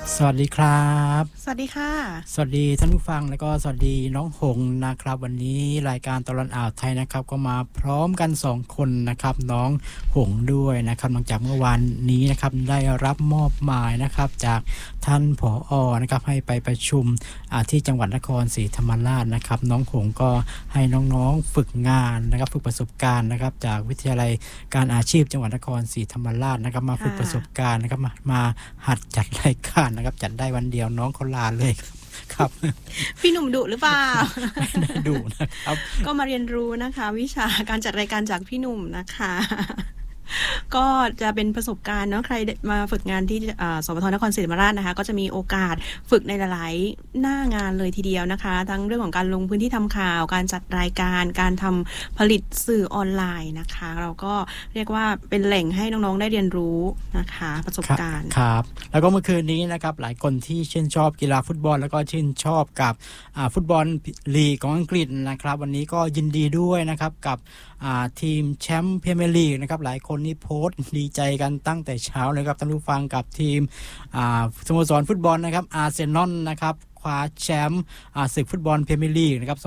สวัสดีครับสวัสดีค่ะสวัสดีท่านผู้ฟังแล้วก็สวัสดีน้องหงนะครับวันนี้รายการตลอดอ่าวไทยนะครับก็มาพร้อมกัน2คนนะครับน้องหงด้วยนะครับหลังจากเมื่อวานนี้นะครับได้รับมอบหมายนะครับจากท่านผอ.นะครับให้ไปประชุมที่จังหวัดนครศรีธรรมราชนะครับน้องหงก็ให้น้องๆฝึกงานนะครับฝึกประสบการณ์นะครับจากวิทยาลัยการอาชีพจังหวัดนครศรีธรรมราชนะครับมาฝึกประสบการณ์นะครับมาหัดจัดรายการนะครับจัดได้วันเดียวน้องเขาลาเลยครับพี่หนุ่มดุหรือเปล่าไม่ได้ดุนะครับก็มาเรียนรู้นะคะวิชาการจัดรายการจากพี่หนุ่มนะคะก็จะเป็นประสบการณ์เนาะใครมาฝึกงานที่สปท.นครศรีธรรมราชนะคะก็จะมีโอกาสฝึกในหลายๆหน้างานเลยทีเดียวนะคะทั้งเรื่องของการลงพื้นที่ทำข่าวการจัดรายการการทำผลิตสื่อออนไลน์นะคะเราก็เรียกว่าเป็นแหล่งให้น้องๆได้เรียนรู้นะคะประสบการณ์ครับแล้วก็เมื่อคืนนี้นะครับหลายคนที่ชื่นชอบกีฬาฟุตบอลแล้วก็ชื่นชอบกับฟุตบอลลีกของอังกฤษนะครับวันนี้ก็ยินดีด้วยนะครับกับทีมแชมป์พรีเมียร์ลีกนะครับหลายคนนี่โพสต์ดีใจกันตั้งแต่เช้าเลยครับท่านผู้ฟังกับทีมสโมสรฟุตบอลนะครับอาร์เซนอลนะครับคว้าแชมป์ศึกฟุตบอลพรีเมียร์ลีกนะครับ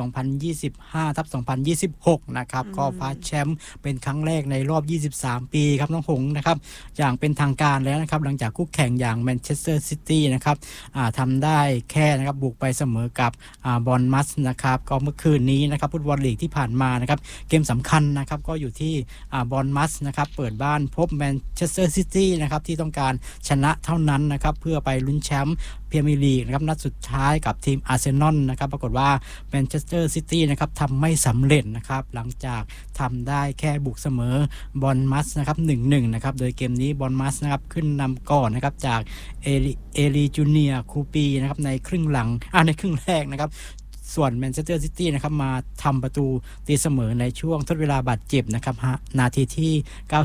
2025/2026นะครับก็คว้าแชมป์เป็นครั้งแรกในรอบ23ปีครับน้องหงนะครับอย่างเป็นทางการแล้วนะครับหลังจากคู่แข่งอย่างแมนเชสเตอร์ซิตี้นะครับทำได้แค่นะครับบุกไปเสมอกับบอร์นมัธนะครับก็เมื่อคืนนี้นะครับฟุตบอลลีกที่ผ่านมานะครับเกมสำคัญนะครับก็อยู่ที่บอร์นมัธนะครับเปิดบ้านพบแมนเชสเตอร์ซิตี้นะครับที่ต้องการชนะเท่านั้นนะครับเพื่อไปลุ้นแชมป์พรีเมียร์ลีกนะครับนัดสุดท้ายกับทีมอาร์เซนอลนะครับปรากฏว่าแมนเชสเตอร์ซิตี้นะครับทำไม่สำเร็จนะครับหลังจากทำได้แค่บุกเสมอบอร์นมัธนะครับ 1-1 นะครับโดยเกมนี้บอร์นมัธนะครับขึ้นนำก่อนนะครับจากเอลีจูเนียคูปีนะครับในครึ่งหลังในครึ่งแรกนะครับส่วนแมนเชสเตอร์ซิตี้นะครับมาทำประตูตีเสมอในช่วงทดเวลาบาดเจ็บนะครับนาทีที่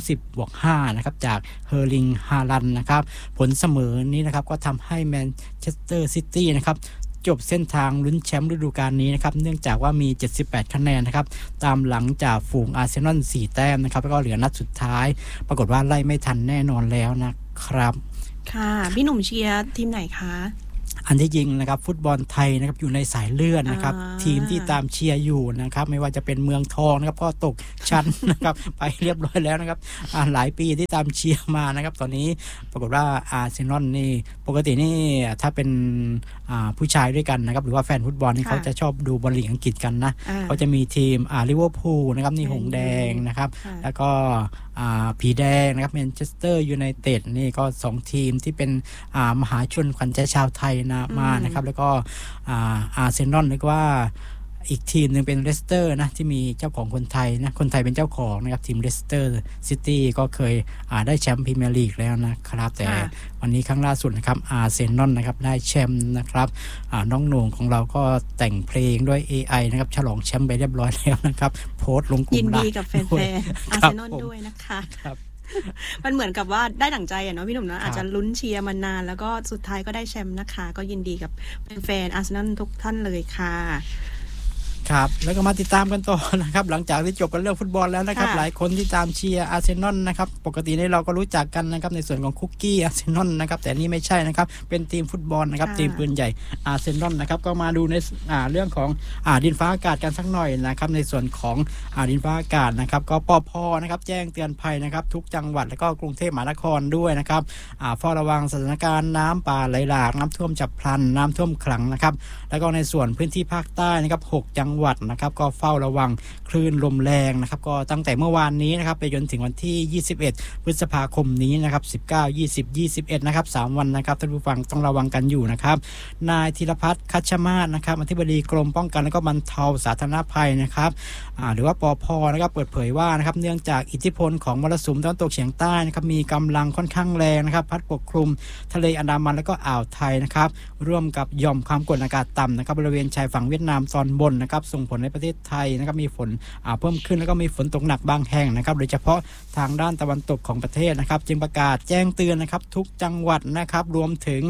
90+5นะครับจากเฮอร์ลิงฮาลันนะครับผลเสมอนี้นะครับก็ทำให้แมนเชสเตอร์ซิตี้นะครับจบเส้นทางลุ้นแชมป์ฤดูกาลนี้นะครับเนื่องจากว่ามี78คะแนนนะครับตามหลังจากฝูงอาร์เซนอล4แต้มนะครับแล้วก็เหลือนัดสุดท้ายปรากฏว่าไล่ไม่ทันแน่นอนแล้วนะครับค่ะพี่หนุ่มเชียร์ทีมไหนคะอันที่จริงนะครับฟุตบอลไทยนะครับอยู่ในสายเลือดนะครับทีมที่ตามเชียร์อยู่นะครับไม่ว่าจะเป็นเมืองทองนะครับก็ตกชั้นนะครับไปเรียบร้อยแล้วนะครับหลายปีที่ตามเชียร์มานะครับตอนนี้ปรากฏว่าอาร์เซนอลนี่ปกตินี่ถ้าเป็นผู้ชายด้วยกันนะครับหรือว่าแฟนฟุตบอลนี่เขาจะชอบดูบอลลีกอังกฤษกันนะเขาจะมีทีมลิเวอร์พูลนะครับนี่หงแดงนะครับแล้วก็ผีแดงนะครับแมนเชสเตอร์ยูไนเต็ดนี่ก็2ทีมที่เป็นมหาชนขวัญใจชาวไทยมานะครับแล้วก็อาร์เซนอลเรียกว่าอีกทีมนึงเป็นเลสเตอร์นะที่มีเจ้าของคนไทยนะคนไทยเป็นเจ้าของนะครับทีมเลสเตอร์ซิตี้ก็เคยได้แชมป์พรีเมียร์ลีกแล้วนะครับแต่วันนี้ครั้งล่าสุดนะครับอาร์เซนอลนะครับได้แชมป์นะครับน้องโหน่งของเราก็แต่งเพลงด้วย AI นะครับฉลองแชมป์ไปเรียบร้อยแล้วนะครับโพสต์ลงกลุ่มยินดีกับแฟนๆอาร์เซนอลด้วยนะคะมันเหมือนกับว่าได้ดั่งใจเนาะพี่หนุ่มนะอาจจะลุ้นเชียร์มานานแล้วก็สุดท้ายก็ได้แชมป์นะคะก็ยินดีกับแฟนๆอาร์เซนอลทุกท่านเลยค่ะครับแล้วก็มาติดตามกันต่อนะครับหลังจากที่จบกันเรื่องฟุตบอลแล้วนะครับหลายคนที่ตามเชียร์อาร์เซนอลนะครับปกตินี่เราก็รู้จักกันนะครับในส่วนของคุกกี้อาร์เซนอลนะครับแต่นี่ไม่ใช่นะครับเป็นทีมฟุตบอลนะครับทีมปืนใหญ่อาร์เซนอลนะครับก็มาดูในเรื่องของดินฟ้าอากาศกันสักหน่อยนะครับในส่วนของดินฟ้าอากาศนะครับก็ปภ.นะครับแจ้งเตือนภัยนะครับทุกจังหวัดแล้วก็กรุงเทพมหานครด้วยนะครับเฝ้าระวังสถานการณ์น้ำป่าไหลหลากน้ำท่วมฉับพลันน้ำท่วมขังนะครับแล้วก็ในส่วนพื้นที่ภาคใต้นะครับ6จังหวัดนะครับก็เฝ้าระวังคลื่นลมแรงนะครับก็ตั้งแต่เมื่อวานนี้นะครับไปจนถึงวันที่21พฤษภาคมนี้นะครับ19 20 21นะครับ3วันนะครับท่านผู้ฟังต้องระวังกันอยู่นะครับนายธีรพัฒน์คัชมาศนะครับอธิบดีกรมป้องกันและก็บรรเทาสาธารณภัยนะครับหรือว่าปภ.นะครับเปิดเผยว่านะครับเนื่องจากอิทธิพลของมรสุมตะวันตกเฉียงใต้นะครับมีกำลังค่อนข้างแรงนะครับพัดปกคลุมทะเลอันดามันและก็อ่าวไทยนะครับร่วมกับหย่อมความกดอากาศต่ำนะครับบริเวณชายฝั่งเวียดนามตอนบนนะครับส่งผลในประเทศไทยนะครับมีฝนเพิ่มขึ้นแล้วก็มีฝนตกหนักบางแห่งนะครับโดยเฉพาะทางด้านตะวันตกของประเทศนะครับจึงประกาศแจ้งเตือนนะครับทุกจังหวัดนะครับรวมถึง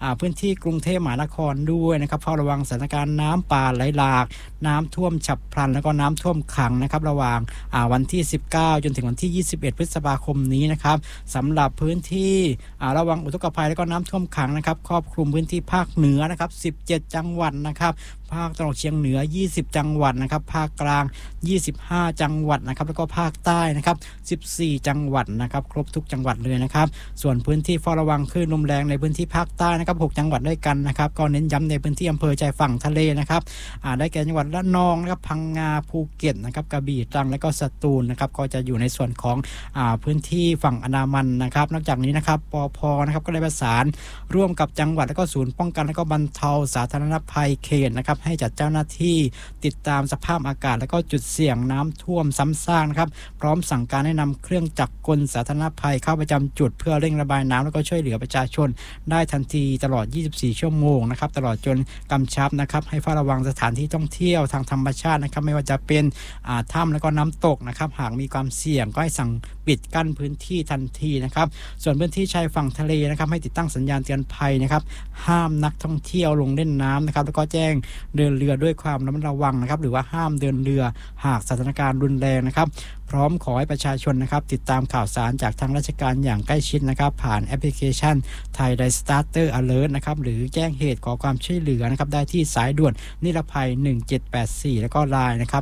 พื้นที่กรุงเทพมหานครด้วยนะครับเฝ้าระวังสถานการณ์น้ำป่าไหลหลากน้ำท่วมฉับพลันแล้วก็น้ำท่วมขังนะครับระหว่างวันที่19จนถึงวันที่21พฤษภาคมนี้นะครับสำหรับพื้นที่ระวังอุทกภัยแล้วก็น้ำท่วมขังนะครับครอบคลุมพื้นที่ภาคเหนือนะครับ17จังหวัดนะครับภาคตะวันออกเฉียงเหนือ20จังหวัดนะครับภาคกลาง25จังหวัดนะครับแล้วก็ภาคใต้นะครับ14จังหวัดนะครับครบทุกจังหวัดเลยนะครับส่วนพื้นที่เฝ้าระวังคลื่นลมแรงในพื้นที่ภาคใต้นะครับ6จังหวัดด้วยกันนะครับก็เน้นย้ำในพื้นที่อำเภอชายฝั่งทะเลนะครับได้แก่จังหวัดระนองนะครับพังงาภูเก็ตนะครับกระบี่ตรังและก็สตูลนะครับก็จะอยู่ในส่วนของพื้นที่ฝั่งอันดามันนะครับนอกจากนี้นะครับปภนะครับก็ได้ประสานร่วมกับจังหวัดและก็ศูนย์ป้องกันและก็บรรเทาสาธารณภัยเขตนะครับให้จัดเจ้าหน้าที่ติดตามสภาพอากาศและก็จุดเสี่ยงน้ำท่วมซ้ำซากนะครับพร้อมสั่งการให้นำเครื่องจักรกลสาธารณภัยเข้าประจำจุดเพื่อเร่งระบายน้ำแล้วก็ช่วยเหลือประชาชนได้ทันทีตลอด24ชั่วโมงนะครับตลอดจนกำชับนะครับให้เฝ้าระวังสถานที่ท่องเที่ยวทางธรรมชาตินะครับไม่ว่าจะเป็นถ้ำแล้วก็น้ำตกนะครับหากมีความเสี่ยงก็ให้สั่งปิดกั้นพื้นที่ทันทีนะครับส่วนพื้นที่ชายฝั่งทะเลนะครับให้ติดตั้งสัญญาณเตือนภัยนะครับห้ามนักท่องเที่ยวลงเล่นน้ำนะครับแล้วก็แจ้งเดินเรือด้วยความระมัดระวังนะครับหรือว่าห้ามเดินเรือหากสถานการณ์รุนแรงนะครับพร้อมขอให้ประชาชนนะครับติดตามข่าวสารจากทางราชการอย่างใกล้ชิดนะครับผ่านแอปพลิเคชัน Thai Disaster Alert นะครับหรือแจ้งเหตุขอความช่วยเหลือนะครับได้ที่สายด่วนนิรภัย1784แล้วก็ LINE นะครับ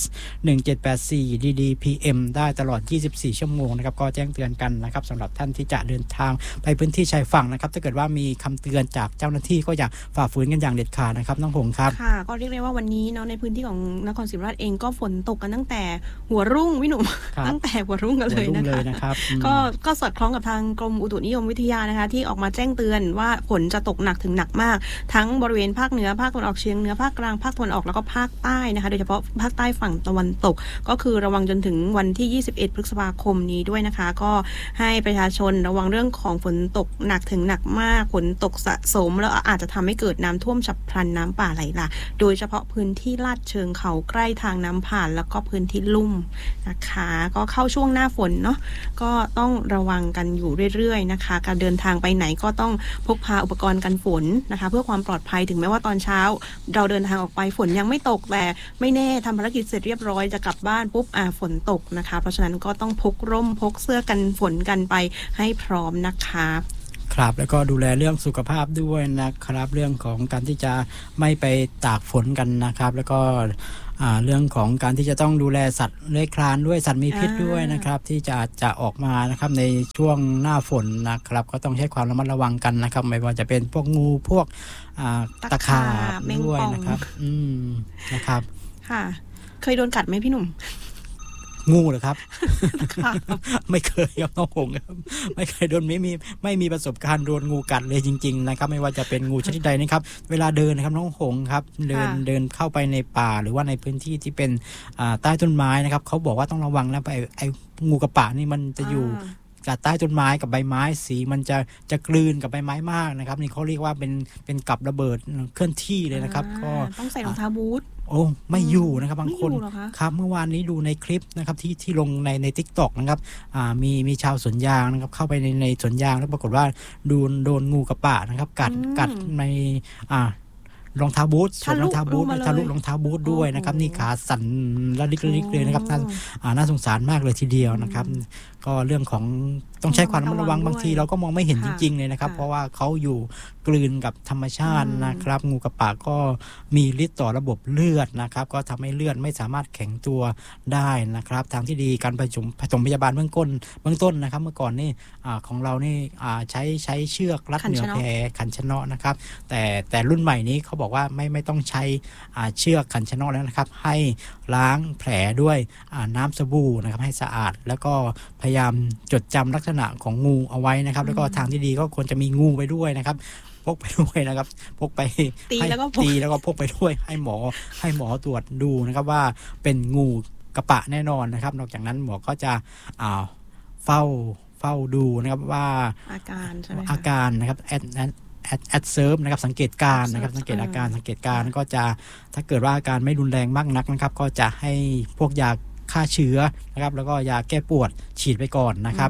@1784 DDPM ได้ตลอด24ชั่วโมงนะครับก็แจ้งเตือนกันนะครับสำหรับท่านที่จะเดินทางไปพื้นที่ชายฝั่งนะครับถ้าเกิดว่ามีคำเตือนจากเจ้าหน้าที่ก็อย่าฝ่าฝืนกันอย่างเด็ดขาดนะครับน้องหงครับค่ะก็เรียกได้ว่าวันนี้เนาะในพื้นที่ของนครศรีธรรมราชเองก็ฝนตกกันตั้งแต่หัวรุ่งพี่หนุ่มตั้งแต่หัวรุ่งกันเลยนะคะก็สอดคล้องกับทางกรมอุตุนิยมวิทยานะคะที่ออกมาแจ้งเตือนว่าฝนจะตกหนักถึงหนักมากทั้งบริเวณภาคเหนือภาคตะวันออกเฉียงเหนือภาคกลางภาคตะวันออกแล้วก็ภาคใต้นะคะโดยเฉพาะภาคใต้ฝั่งตะวันตกก็คือระวังจนถึงวันที่21พฤษภาคมนี้ด้วยนะคะก็ให้ประชาชนระวังเรื่องของฝนตกหนักถึงหนักมากฝนตกสะสมแล้วอาจจะทำให้เกิดน้ำท่วมฉับพลันน้ำป่าไหลหลากโดยเฉพาะพื้นที่ลาดเชิงเขาใกล้ทางน้ำผ่านแล้วก็พื้นที่ลุ่มนะคะก็เข้าช่วงหน้าฝนเนาะก็ต้องระวังกันอยู่เรื่อยๆนะคะการเดินทางไปไหนก็ต้องพกพาอุปกรณ์กันฝนนะคะเพื่อความปลอดภัยถึงแม้ว่าตอนเช้าเราเดินทางออกไปฝนยังไม่ตกแต่ไม่แน่ทำภารกิจเสร็จเรียบร้อยจะกลับบ้านปุ๊บฝนตกนะคะเพราะฉะนั้นก็ต้องพกร่มพกเสื้อกันฝนกันไปให้พร้อมนะคะครับแล้วก็ดูแลเรื่องสุขภาพด้วยนะครับเรื่องของการที่จะไม่ไปตากฝนกันนะครับแล้วก็เรื่องของการที่จะต้องดูแลสัตว์เลื้อยคลานด้วยสัตว์มีพิษด้วยนะครับที่จะออกมานะครับในช่วงหน้าฝนนะครับก็ต้องใช้ความระมัดระวังกันนะครับไม่ว่าจะเป็นพวกงูพวกตะขาบด้วยนะครับนะครับค่ะเคยโดนกัดไหมพี่หนุ่มงูเหรอครับ ไม่เคยครับน้องหงครับไม่เคยโดนไม่มีประสบการณ์โดนงูกัดเลยจริงๆนะครับไม่ว่าจะเป็นงูชนิดใดนะครับเวลาเดินนะครับน้องหงครับเดินเข้าไปในป่าหรือว่าในพื้นที่ที่เป็นใต้ต้นไม้นะครับเขาบอกว่าต้องระวังนะไอ้งูกระปะนี่มันจะอยู่กับใต้ต้นไม้กับใบไม้สีมันจะกลืนกับใบไม้มากนะครับนี่เขาเรียกว่าเป็นกับระเบิดเคลื่อนที่เลยนะครับก็ต้องใส่รองเท้าบูทโอ้ไม่อยู่นะครับบางคนครับเมื่อวานนี้ดูในคลิปนะครับที่ลงใน TikTok นะครับมีชาวสวนยางนะครับเข้าไปในสวนยางแล้วปรากฏว่าโดนงูกระปะนะครับกัดในรองเท้าบูทสวมรองเท้าบูททะลุรองเท้าบูทด้วยนะครับนี่ขาสั่นระลิกเลยนะครับน่าสงสารมากเลยทีเดียวนะครับก็เรื่องของต้องใช้ความระวังบางทีเราก็มองไม่เห็นจริงๆเลยนะครับเพราะว่าเขาอยู่กลืนกับธรรมชาตินะครับงูกระปะก็มีฤทธิ์ต่อระบบเลือดนะครับก็ทำให้เลือดไม่สามารถแข็งตัวได้นะครับทางที่ดีการผสมพยาบาลเบื้องต้นนะครับเมื่อก่อนนี่ของเรานี่ใช้เชือกรัดเหนี่ยวแผลขันชะเนาะนะครับแต่รุ่นใหม่นี้เขาบอกว่าไม่ต้องใช้เชือกขันชะเนาะแล้วนะครับให้ล้างแผลด้วยน้ำสบู่นะครับให้สะอาดแล้วก็พยายามจดจำลักษณะของงูเอาไว้นะครับแล้วก็ทางที่ดีก็ควรจะมีงูไปด้วยนะครับพกไปด้วยนะครับพกไปตีแล้วก็พกไปด้วยให้หมอตรวจดูนะครับว่าเป็นงูกระปะแน่นอนนะครับนอกจากนั้นหมอก็จะเฝ้าดูนะครับว่าอาการใช่ไหมอาการนะครับแอดเซิร์ฟนะครับสังเกตการนะครับสังเกตอาการสังเกตการก็จะถ้าเกิดว่าอาการไม่รุนแรงมากนักนะครับก็จะให้พวกยาฆ่าเชื้อนะครับแล้วก็ยาแก้ปวดฉีดไปก่อนนะครับ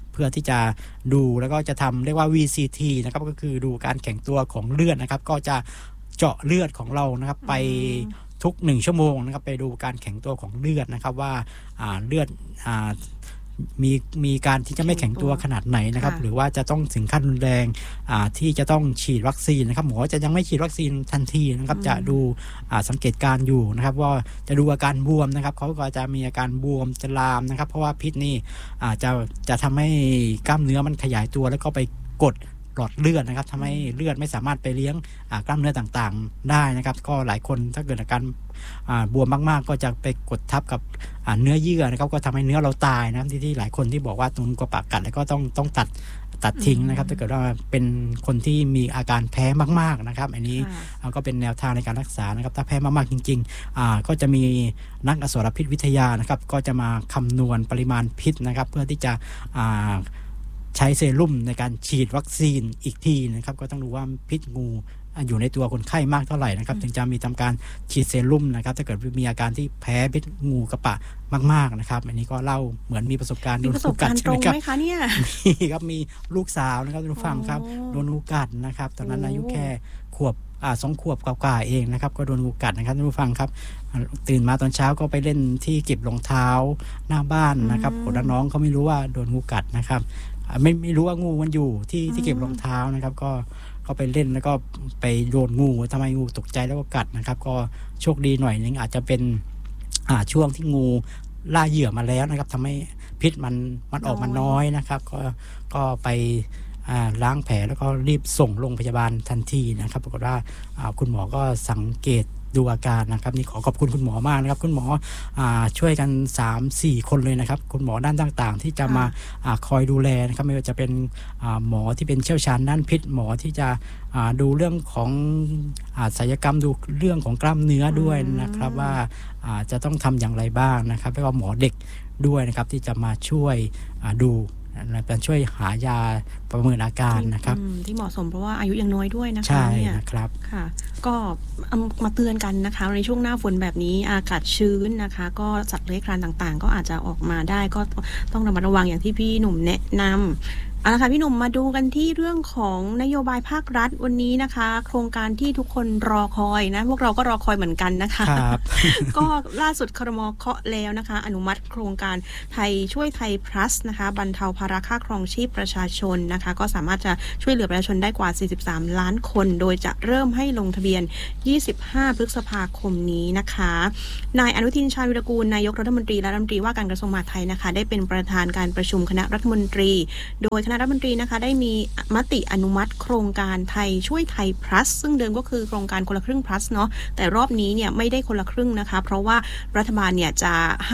เพื่อที่จะดูแล้วก็จะทำเรียกว่า VCT นะครับก็คือดูการแข็งตัวของเลือดนะครับก็จะเจาะเลือดของเรานะครับไปทุก1ชั่วโมงนะครับไปดูการแข็งตัวของเลือดนะครับว่าเลือดมีการที่จะไม่แข็งตัวขนาดไหนนะครับหรือว่าจะต้องถึงขั้นรุนแรงที่จะต้องฉีดวัคซีนนะครับหมอจะยังไม่ฉีดวัคซีนทันทีนะครับจะดูสังเกตการอยู่นะครับว่าจะดูอาการบวมนะครับเขาก็จะมีอาการบวมจะลามนะครับเพราะว่าพิษนี่จะทำให้กล้ามเนื้อมันขยายตัวแล้วก็ไปกดหลอดเลือดนะครับทำให้เลือดไม่สามารถไปเลี้ยงกล้ามเนื้อต่างๆได้นะครับก็หลายคนถ้าเกิดอาการบวมมากๆก็จะไปกดทับกับเนื้อเยื่อนะครับก็ทำให้เนื้อเราตายนะครับที่หลายคนที่บอกว่าตรงกระปากกัดแล้วก็ต้องตัดทิ้งนะครับถ้าเกิดว่าเป็นคนที่มีอาการแพ้มากๆนะครับอันนี้ก็เป็นแนวทางในการรักษานะครับถ้าแพ้มากๆจริงๆก็จะมีนักอสรพิษวิทยานะครับก็จะมาคำนวณปริมาณพิษนะครับเพื่อที่จะใช้เซรุ่มในการฉีดวัคซีนอีกทีนะครับก็ต้องดูว่าพิษงูอยู่ในตัวคนไข้มากเท่าไหร่นะครับถึงจะมีทำการฉีดเซรุ่มนะครับถ้าเกิดมีอาการที่แพ้พิษงูกระปะมากๆนะครับอันนี้ก็เล่าเหมือนมีประสบการณ์โดนงูกัดใช่ไหมครับมีครับมีลูกสาวนะครับทุกฟังครับโดนงูกัดนะครับตอนนั้นอายุแค่ขวบ2 ขวบกว่าเองนะครับก็โดนงูกัดนะครับทุกฟังครับตื่นมาตอนเช้าก็ไปเล่นที่เก็บรองเท้าหน้าบ้านนะครับคนน้องเขาไม่รู้ว่าโดนงูกัดนะครับไม่รู้ว่างูมันอยู่ที่เก็บรองเท้านะครับก็ไปเล่นแล้วก็ไปโดนงูทำไมงูตกใจแล้วก็กัดนะครับก็โชคดีหน่อยนึงอาจจะเป็นช่วงที่งูล่าเหยื่อมาแล้วนะครับทำให้พิษมันออกมาน้อยนะครับก็ไปล้างแผลแล้วก็รีบส่งโรงพยาบาลทันทีนะครับปรากฏว่าคุณหมอก็สังเกตดูอาการนะครับนี่ขอขอบคุณคุณหมอมากนะครับคุณหมอช่วยกัน 3-4 คนเลยนะครับคุณหมอด้านต่างๆที่จะมาคอยดูแลนะครับไม่ว่าจะเป็นหมอที่เป็นเชี่ยวชาญด้านพิษหมอที่จะดูเรื่องของศัลยกรรมดูเรื่องของกล้ามเนื้อด้วยนะครับว่าจะต้องทำอย่างไรบ้างนะครับแล้วก็หมอเด็กด้วยนะครับที่จะมาช่วยดูเป็นช่วยหายาประเมินอาการนะครับที่เหมาะสมเพราะว่าอายุยังน้อยด้วยนะคะใช่นะครับค่ะก็มาเตือนกันนะคะในช่วงหน้าฝนแบบนี้อากาศชื้นนะคะก็สัตว์เลื้อยคลานต่างๆก็อาจจะออกมาได้ก็ต้องระมัดระวังอย่างที่พี่หนุ่มแนะนำเอาละค่ะพี่หนุ่มมาดูกันที่เรื่องของนโยบายภาครัฐวันนี้นะคะโครงการที่ทุกคนรอคอยนะพวกเราก็รอคอยเหมือนกันนะคะ ก็ล่าสุดครม.เคาะแล้วนะคะอนุมัติโครงการไทยช่วยไทย plus นะคะบรรเทาภาระค่าครองชีพประชาชนนะคะก็สามารถจะช่วยเหลือประชาชนได้กว่า43ล้านคนโดยจะเริ่มให้ลงทะเบียน25พฤษภาคมนี้นะคะนายอนุทินชาญวิรากูลนายกรัฐมนตรีและรัฐมนตรีว่าการกระทรวงมหาดไทยนะคะได้เป็นประธานการประชุมคณะรัฐมนตรีโดยคณะรัฐมนตรีนะคะได้มีมติอนุมัติโครงการไทยช่วยไทย plus ซึ่งเดิมก็คือโครงการคนละครึ่ง plus เนาะแต่รอบนี้เนี่ยไม่ได้คนละครึ่งนะคะเพราะว่ารัฐบาลเนี่ยจะให้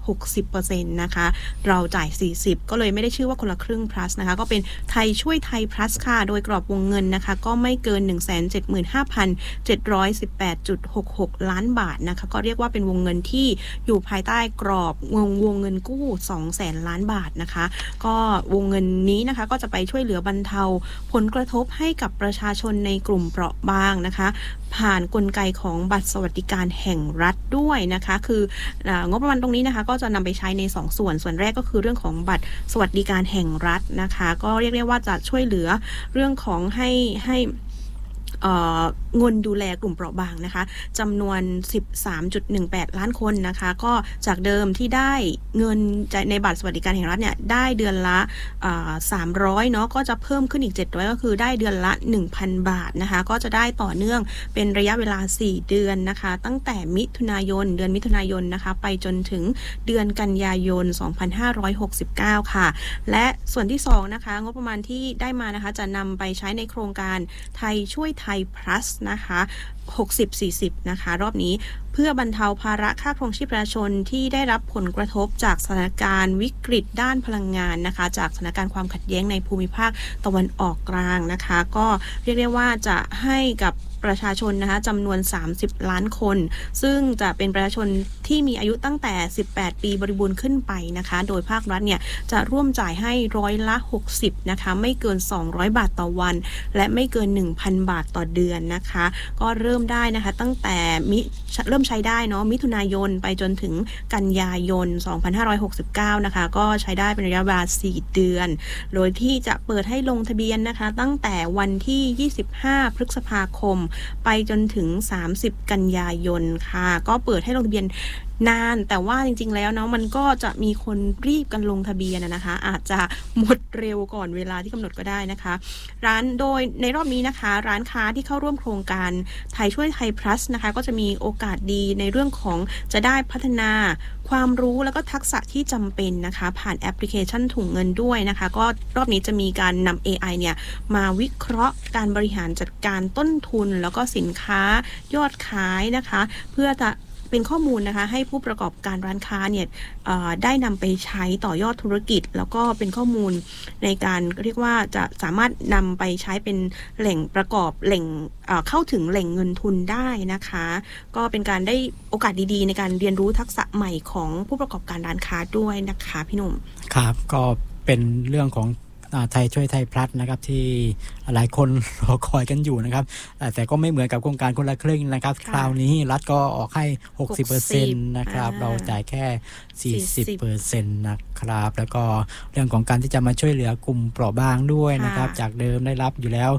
60% นะคะเราจ่าย40ก็เลยไม่ได้ชื่อว่าคนละครึ่ง plus นะคะก็เป็นไทยช่วยไทย plus ค่ะโดยกรอบวงเงินนะคะก็ไม่เกิน 175,718.66 ล้านบาทนะคะก็เรียกว่าเป็นวงเงินที่อยู่ภายใต้กรอบวงเงินกู้ 200,000 ล้านบาทนะคะก็วงเงินนี้นะคะก็จะไปช่วยเหลือบรรเทาผลกระทบให้กับประชาชนในกลุ่มเปราะบางนะคะผ่านกลไกของบัตรสวัสดิการแห่งรัฐด้วยนะคะคืองบประมาณตรงนี้นะคะก็จะนำไปใช้ใน2ส่วนแรกก็คือเรื่องของบัตรสวัสดิการแห่งรัฐนะคะก็เรียกได้ว่าจะช่วยเหลือเรื่องของให้เงินดูแลกลุ่มเปราะบางนะคะจำนวน 13.18 ล้านคนนะคะก็จากเดิมที่ได้เงินในบัตรสวัสดิการแห่งรัฐเนี่ยได้เดือนละ300เนาะก็จะเพิ่มขึ้นอีก700ก็คือได้เดือนละ 1,000 บาทนะคะก็จะได้ต่อเนื่องเป็นระยะเวลา4เดือนนะคะตั้งแต่เดือนมิถุนายนนะคะไปจนถึงเดือนกันยายน2569ค่ะและส่วนที่2นะคะงบประมาณที่ได้มานะคะจะนำไปใช้ในโครงการไทยช่วยไทย plus นะคะ60-40นะคะรอบนี้เพื่อบรรเทาภาระค่าครองชีพประชาชนที่ได้รับผลกระทบจากสถานการณ์วิกฤตด้านพลังงานนะคะจากสถานการณ์ความขัดแย้งในภูมิภาคตะวันออกกลางนะคะก็เรียกได้ว่าจะให้กับประชาชนนะคะจำนวน30ล้านคนซึ่งจะเป็นประชาชนที่มีอายุตั้งแต่18ปีบริบูรณ์ขึ้นไปนะคะโดยภาครัฐเนี่ยจะร่วมจ่ายให้60%นะคะไม่เกิน200บาทต่อวันและไม่เกิน 1,000 บาทต่อเดือนนะคะก็เริ่มได้นะคะตั้งแต่เริ่มมใช้ได้เนาะมิถุนายนไปจนถึงกันยายน2569นะคะก็ใช้ได้เป็นระยะเวลา4 เดือนโดยที่จะเปิดให้ลงทะเบียนนะคะตั้งแต่วันที่25พฤษภาคมไปจนถึง30กันยายนค่ะก็เปิดให้ลงทะเบียนนานแต่ว่าจริงๆแล้วเนาะมันก็จะมีคนรีบกันลงทะเบียนนะคะอาจจะหมดเร็วก่อนเวลาที่กำหนดก็ได้นะคะร้านโดยในรอบนี้นะคะร้านค้าที่เข้าร่วมโครงการไทยช่วยไทย plus นะคะก็จะมีโอกาสดีในเรื่องของจะได้พัฒนาความรู้แล้วก็ทักษะที่จำเป็นนะคะผ่านแอปพลิเคชันถุงเงินด้วยนะคะก็รอบนี้จะมีการนำ AI เนี่ยมาวิเคราะห์การบริหารจัดการต้นทุนแล้วก็สินค้ายอดขายนะคะเพื่อจะเป็นข้อมูลนะคะให้ผู้ประกอบการร้านค้าเนี่ยได้นำไปใช้ต่อยอดธุรกิจแล้วก็เป็นข้อมูลในการเรียกว่าจะสามารถนำไปใช้เป็นแหล่งประกอบแหล่งเข้าถึงแหล่งเงินทุนได้นะคะก็เป็นการได้โอกาสดีๆในการเรียนรู้ทักษะใหม่ของผู้ประกอบการร้านค้าด้วยนะคะพี่หนุ่มครับก็เป็นเรื่องของไทยช่วยไทยพลัสนะครับที่หลายคนรอคอยกันอยู่นะครับแต่ก็ไม่เหมือนกับโครงการคนละครึ่งนะครับคราวนี้รัฐก็ออกให้ 60% นะครับเราจ่ายแค่ 40% นะครับแล้วก็เรื่องของการที่จะมาช่วยเหลือกลุ่มเปราะบางด้วยนะครับจากเดิมได้รับอยู่แล้ว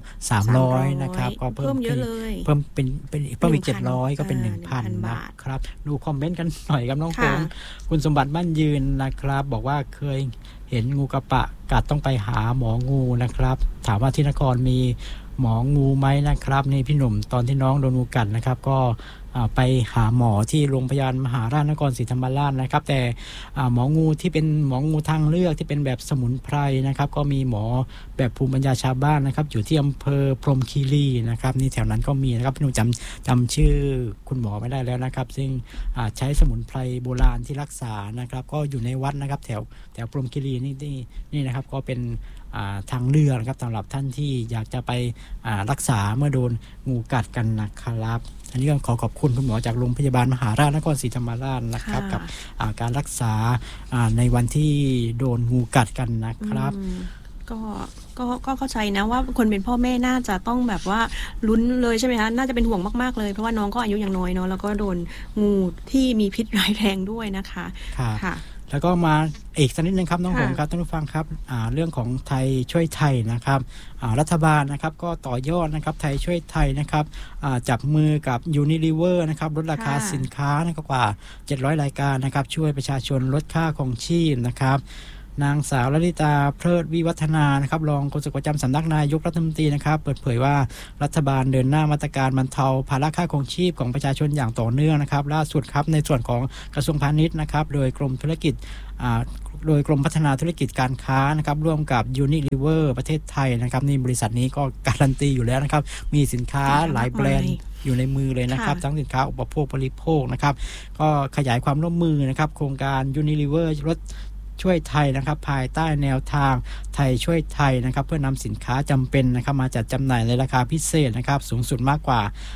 300นะครับก็เพิ่มขึ้นเพิ่มอีก700ก็เป็น 1,000 นะครับดูคอมเมนต์กันหน่อยครับน้องฝนคุณสมบัติบ้านยืนนะครับบอกว่าเคยเห็นงูกระปะกัดต้องไปหาหมองูนะครับถามว่าที่นครมีหมองูไหมนะครับนี่พี่หนุ่มตอนที่น้องโดนงูกัดนะครับก็ไปหาหมอที่โรงพยาบาลมหาราชนครศรีธรรมราชนะครับแต่หมองูที่เป็นหมองูทางเลือกที่เป็นแบบสมุนไพรนะครับก็มีหมอแบบภูมิปัญญาชาวบ้านนะครับอยู่ที่อำเภอพรหมคีรีนะครับนี่แถวนั้นก็มีนะครับพี่หนุ่มจำชื่อคุณหมอไม่ได้แล้วนะครับซึ่งใช้สมุนไพรโบราณที่รักษานะครับก็อยู่ในวัดนะครับแถวพรหมคีรีนี่นะครับก็เป็นทางเลือกนะครับสำหรับท่านที่อยากจะไปรักษาเมื่อโดนงูกัดกันนะครับอันนี้ก็ขอบคุณคุณหมอจากโรงพยาบาลมหาราชนครศรีธรรมราชนะครับกับการรักษาในวันที่โดนงูกัดกันนะครับก็เข้าใจนะว่าคนเป็นพ่อแม่น่าจะต้องแบบว่าลุ้นเลยใช่ไหมคะน่าจะเป็นห่วงมากๆเลยเพราะว่าน้องก็อายุยังน้อยเนาะแล้วก็โดนงูที่มีพิษร้ายแรงด้วยนะคะค่ะแล้วก็มาอีกสักนิดนึงครับน้องหงครับท่านผู้ฟังครับเรื่องของไทยช่วยไทยนะครับรัฐบาลนะครับก็ต่อยอดนะครับไทยช่วยไทยนะครับจับมือกับ Unilever นะครับลดราคาสินค้านะครับกว่า700รายการนะครับช่วยประชาชนลดค่าครองชีพนะครับนางสาวลลิตาเพลิดวิวัฒนานะครับรองโฆษกประจำสำนักนายกรัฐมนตรีนะครับเปิดเผยว่ารัฐบาลเดินหน้ามาตรการบรรเทาภาระค่าครองชีพของประชาชนอย่างต่อเนื่องนะครับล่าสุดครับในส่วนของกระทรวงพาณิชย์นะครับโดยกรมพัฒนาธุรกิจการค้านะครับร่วมกับ Unilever ประเทศไทยนะครับนี่บริษัทนี้ก็การันตีอยู่แล้วนะครับมีสินค้าหลายแบรนด์อยู่ในมือเลยนะครับทั้งสินค้าอุปโภคบริโภคนะครับก็ขยายความร่วมมือนะครับโครงการ Unilever ลดช่วยไทยนะครับภายใต้แนวทางไทยช่วยไทยนะครับเพื่อนำสินค้าจำเป็นนะครับมาจัดจำหน่ายในราคาพิเศษนะครับสูงสุดมากกว่า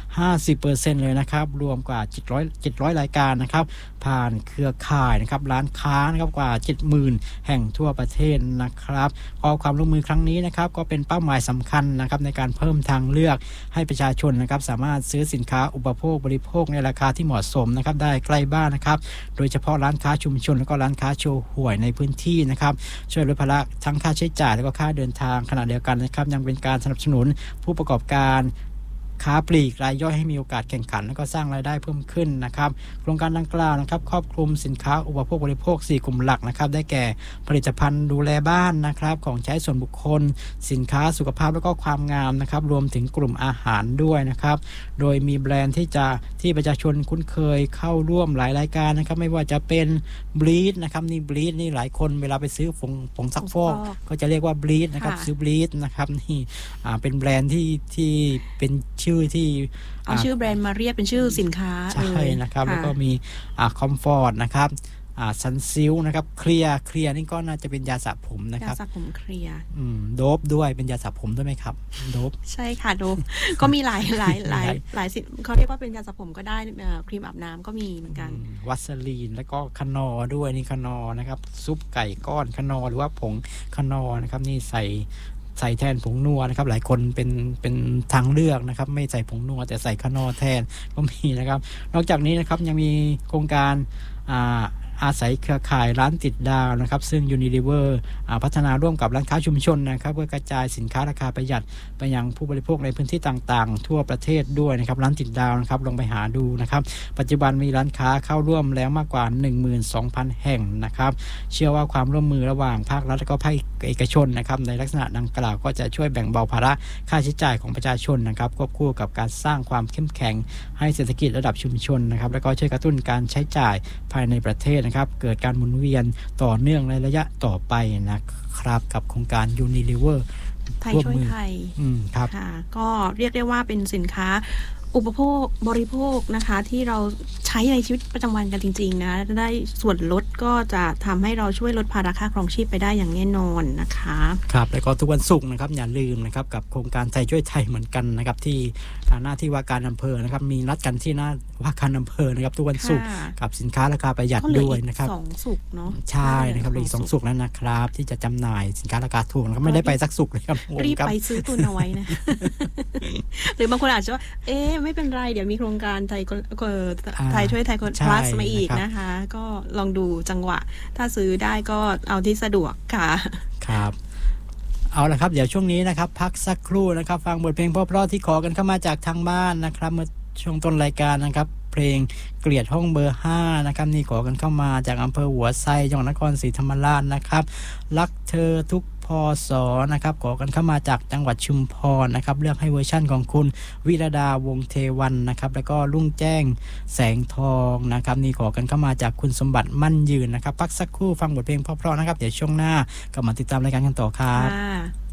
50% เลยนะครับรวมกว่า700รายการนะครับผ่านเครือข่ายนะครับร้านค้านะครับกว่า 70,000 แห่งทั่วประเทศนะครับก็ความร่วมมือครั้งนี้นะครับก็เป็นเป้าหมายสำคัญนะครับในการเพิ่มทางเลือกให้ประชาชนนะครับสามารถซื้อสินค้าอุปโภคบริโภคในราคาที่เหมาะสมนะครับได้ใกล้บ้านนะครับโดยเฉพาะร้านค้าชุมชนและก็ร้านค้าโชห่วยในพื้นที่นะครับช่วยลดภาระทั้งค่าใช้จ่ายและก็ค่าเดินทางขณะเดียวกันนะครับยังเป็นการสนับสนุนผู้ประกอบการค้าปลีกรายย่อยให้มีโอกาสแข่งขันและก็สร้างรายได้เพิ่มขึ้นนะครับโครงการดังกล่าวนะครับครอบคลุมสินค้าอุปโภคบริโภค4กลุ่มหลักนะครับได้แก่ผลิตภัณฑ์ดูแลบ้านนะครับของใช้ส่วนบุคคลสินค้าสุขภาพและก็ความงามนะครับรวมถึงกลุ่มอาหารด้วยนะครับโดยมีแบรนด์ที่ประชาชนคุ้นเคยเข้าร่วมหลายรายการนะครับไม่ว่าจะเป็นบลีดนะครับนี่บลีดนี่หลายคนเวลาไปซื้อผงซักฟอกก็จะเรียกว่าบลีดนะครับซื้อบลีดนะครับนี่เป็นแบรนด์ที่เป็นชื่อที่เอาชื่อแบรนด์มาเรียกเป็นชื่อสินค้าใช่นะครับแล้วก็มีคอมฟอร์ตนะครับซันซิลนะครับเคลียร์นี่ก็น่าจะเป็นยาสระผมนะครับยาสระผมเคลียร์โดบด้วยเป็นยาสระผมด้วยไหมครับโดบใช่ค่ะโดบก็มีหลายสินเขาเรียกว่าเป็นยาสระผมก็ได้ครีมอาบน้ำก็มีเหมือนกันวัสลีนแล้วก็คนอด้วยนี่คนอนะครับซุปไก่ก้อนคนอหรือว่าผงคนอนะครับนี่ใส่ใส่แทนผงนัวนะครับหลายคนเป็นทางเลือกนะครับไม่ใส่ผงนัวแต่ใส่ขนอแทนก็มีนะครับนอกจากนี้นะครับยังมีโครงการอาศัยเครือข่ายร้านติดดาวนะครับซึ่ง Unilever พัฒนาร่วมกับร้านค้าชุมชนนะครับเพื่อกระจายสินค้าราคาประหยัดไปยังผู้บริโภคในพื้นที่ต่างๆทั่วประเทศด้วยนะครับร้านติดดาวนะครับลองไปหาดูนะครับปัจจุบันมีร้านค้าเข้าร่วมแล้วมากกว่า 12,000 แห่งนะครับเชื่อว่าความร่วมมือระหว่างภาครัฐและก็ภาคเอกชนนะครับในลักษณะดังกล่าวก็จะช่วยแบ่งเบาภาระค่าใช้จ่ายของประชาชนนะครับควบคู่กับการสร้างความเข้มแข็งให้เศรษฐกิจระดับชุมชนนะครับแล้วก็ช่วยกระตุ้นการใช้จ่ายภายในประเทศนะครับเกิดการหมุนเวียนต่อเนื่องในระยะต่อไปนะครับกับโครงการ Unilever ไทยช่วยไทยครับค่ะก็เรียกได้ว่าเป็นสินค้าอุปโภคบริโภคนะคะที่เราใช้ในชีวิตประจำวันกันจริงๆนะได้ส่วนลดก็จะทำให้เราช่วยลดภาระค่าครองชีพไปได้อย่างแน่นอนนะคะครับแล้วก็ทุกวันศุกร์นะครับอย่าลืมนะครับกับโครงการไทยช่วยไทยเหมือนกันนะครับที่หน้าที่ว่าการอำเภอนะครับมีนัดกันที่หน้าว่าการอำเภอนะครับทุกวันศุกร์กับสินค้าราคาประหยัดด้วยนะครับ 2ศุกร์เนาะใช่นะครับอีก2ศุกร์นั้นนะครับที่จะจำหน่ายสินค้าราคาถูกนะครับไม่ได้ไปสักศุกร์เลยครับรีบไปซื้อตุนเอาไว้นะหรือบางคนอาจจะว่าไม่เป็นไรเดี๋ยวมีโครงการไทยช่วยไทยคนพลัสมาอีกนะคะก็ลองดูจังหวะถ้าซื้อได้ก็เอาที่สะดวกค่ะครับเอาละครับเดี๋ยวช่วงนี้นะครับพักสักครู่นะครับฟังบทเพลงเพราะๆที่ขอกันเข้ามาจากทางบ้านนะครับเมื่อช่วงต้นรายการนะครับเพลงเกลียดห้องเบอร์5นะครับนี่ขอกันเข้ามาจากอำเภอหัวไซจังหวัดนครศรีธรรมราชนะครับรักเธอทุกพศนะครับขอกันเข้ามาจากจังหวัดชุมพรนะครับเลือกให้เวอร์ชั่นของคุณวิรดาวงเทวันนะครับแล้วก็ลุ่งแจ้งแสงทองนะครับนี่ขอกันเข้ามาจากคุณสมบัติมั่นยืนนะครับพักสักครู่ฟังบทเพลงเพราะๆนะครับเดี๋ยวช่วงหน้ากลับมาติดตามรายการกันต่อครับ